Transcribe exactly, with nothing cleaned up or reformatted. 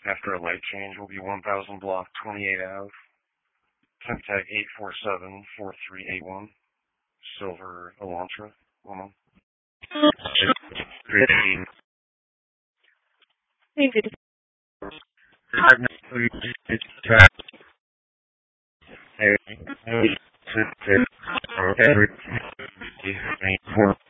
After a light change will be one thousand block twenty-eight Ave. Temp tag eight four seven four three eight one. Silver Elantra. Woman. Thank you. Hey,